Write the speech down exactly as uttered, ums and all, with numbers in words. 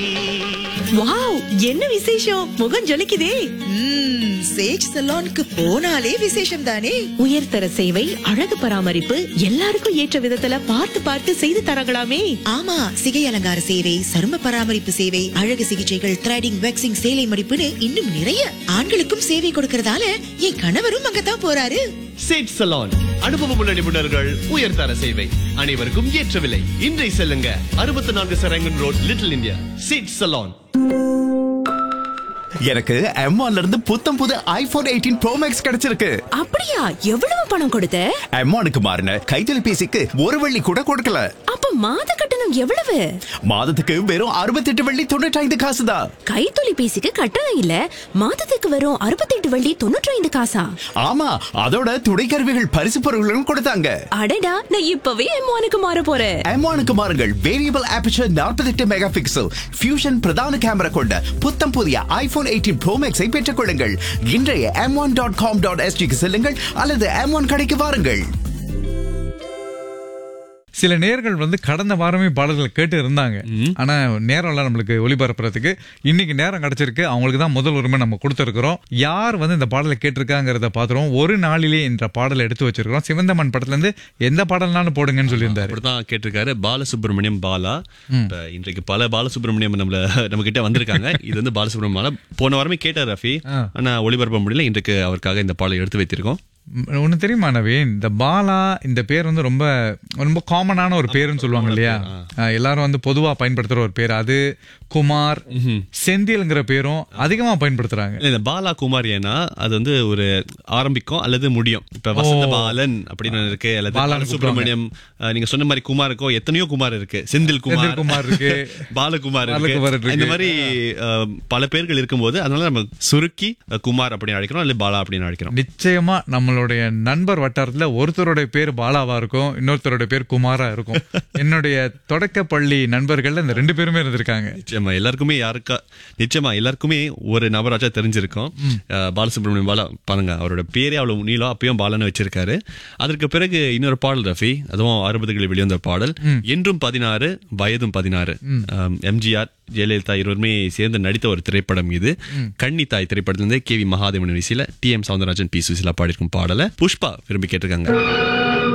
Wow, என்ன விசேஷம்! முகம் ஜொலிக்குதே. ம்ம், சேஜ் சலூனுக்கு போனாலே விசேஷம் தானே. உயர்தர சேவை, அழகு பராமரிப்பு எல்லாருக்கும் ஏற்ற விதத்துல பார்த்து பார்த்து செய்து தரங்களாமே. ஆமா, சிகை அலங்கார சேவை, சரும பராமரிப்பு சேவை, அழகு சிகிச்சைகள், த்ரெடிங், வேக்சிங், சேலை மடிப்புன்னு இன்னும் நிறைய. ஆண்களுக்கும் சேவை கொடுக்கறதால என் கணவரும் அங்கதான் போறாரு. சேட் சலான் அனுபவமுள்ள நிபுணர்கள், உயர்தர சேவை, அனைவருக்கும் ஏற்ற விலை. இன்றை செல்லுங்க அறுபத்தி நான்கு Sarangan road, little India. Chat challan. எனக்கு எம் ஒன்ல இருந்து புத்தம் புது ஐபோன் எயிட்டீன் ப்ரோ மேக்ஸ் கிடைச்சிருக்கு. அப்படியா? எவ்வளவு பணம் கொடுத்த? எம் ஒன்னுக்கு மாறின கைத்தொலைபேசிக்கு ஒரு வெள்ளி கூட கொடுக்கல. அப்ப மாத கட்டணம் எவ்வளவு? மாதத்துக்கு வெறும் அறுபத்தி எட்டு வெள்ளி தொண்ணூற்றி ஐந்து காசு தான். கைத்தொலைபேசிக்கு கட்டணம் இல்ல, மாதத்துக்கு வெறும் அறுபத்தி எட்டு வெள்ளி தொண்ணூற்றி ஐந்து காசா? ஆமா, அதோட துணை கருவிகள் பரிசு பொருட்களும் கொடுத்தாங்க. அடடா, நான் இப்பவே எம் ஒன்னுக்கு மாற போறேன். எம் ஒன்னுக்கு மாறுங்கள். வேரியபிள் ஆபர்ச்சர் நாற்பத்தி எட்டு மெகா பிக்சல் ஃபியூஷன் பிரதான கேமரா கொண்ட புத்தம் புதிய ஐபோன் எயிட்டீன் ப்ரோ மேக்ஸை பெற்றுக் கொள்ளுங்கள். இன்றைய M one dot com dot எஸ்டிக்கு செல்லுங்கள் அல்லது எம் ஒன் கடைக்கு வாருங்கள். சில நேர்கள் வந்து கடந்த வாரமே பாடல்கள் கேட்டு இருந்தாங்க. ஆனா நேரம் எல்லாம் நம்மளுக்கு ஒளிபரப்புறதுக்கு இன்னைக்கு நேரம் கிடைச்சிருக்கு. அவங்களுக்கு தான் முதல் உரிமை நம்ம கொடுத்துருக்கிறோம். யார் வந்து இந்த பாடலை கேட்டிருக்காங்கிறத பாத்துருவோம். ஒரு நாளிலே என்ற பாடலை எடுத்து வச்சிருக்கிறோம். சிவந்தமன் படத்துல இருந்து எந்த பாடல்னாலும் போடுங்கன்னு சொல்லியிருந்தாரு. அப்படிதான் கேட்டிருக்காரு பாலசுப்ரமணியம் பாலா. இன்றைக்கு பல பாலசுப்ரமணியம் நம்மள நம்ம கிட்ட வந்திருக்காங்க. இது வந்து பாலசுப்ரமணியம் பாலா போன வாரமே கேட்டார் ரஃபி, ஆனா ஒளிபரப்ப முடியல. இன்றைக்கு அவருக்காக இந்த பாடலை எடுத்து வைத்திருக்கோம். ஒண்ணு தெரியுமா நவீன், இந்த பாலா இந்த பேர் வந்து ரொம்ப ரொம்ப காமனான ஒரு பேருன்னு சொல்லுவாங்க இல்லையா? எல்லாரும் வந்து பொதுவா பயன்படுத்துற ஒரு பேர் அது. குமார், செந்தில்ங்கிற பேரும் அதிகமா பயன்படுத்துறாங்க. இந்த பாலா குமார் ஏன்னா அது வந்து ஒரு ஆரம்பிக்கும் அல்லது முடியும். இப்ப வசந்த பாலன் அப்படின்னு இருக்கு, அல்லது பாலசுப்ரமணியம். நீங்க சொன்ன மாதிரி குமாருக்கோ எத்தனையோ குமார் இருக்கு. செந்தில் குமார் குமார் இருக்கு, பாலகுமார் இருக்கு. இந்த மாதிரி பல பேர்கள் இருக்கும்போது அதனால நம்ம சுருக்கி குமார் அப்படின்னு அழைக்கிறோம், அல்லது பாலா அப்படின்னு அழைக்கிறோம். நிச்சயமா நம்மளுடைய நண்பர் வட்டாரத்துல ஒருத்தருடைய பேர் பாலாவா இருக்கும், இன்னொருத்தருடைய பேர் குமாரா இருக்கும். என்னுடைய தொடக்க பள்ளி நண்பர்கள் இந்த ரெண்டு பேருமே இருந்திருக்காங்க. நிச்சயமா எல்லாருக்குமே யாருக்கா நிச்சயமா எல்லாருக்குமே ஒரு நபராச்சா தெரிஞ்சிருக்கும். பாலசுப்ரமணியம் பாலா பாருங்க, அவரோட பேரே அவ்வளவு நீளம், அப்பயும் பாலன்னு வச்சிருக்காரு. அதற்கு பிறகு இன்னொரு பாடல் ரஃபி, அதுவும் அறுபதுகளில் வெளிவந்த பாடல், என்றும் பதினாறு வயதும் பதினாறு. எம்ஜிஆர் ஜெயலலிதா இருவருமே சேர்ந்து நடித்த ஒரு திரைப்படம் இது. கன்னி தாய் திரைப்படத்திலிருந்து கே வி மகாதேவன் இசையில D M Soundararajan, B Susheela பாடியிருக்கும் பாடலை புஷ்பா விரும்பி கேட்டிருக்காங்க.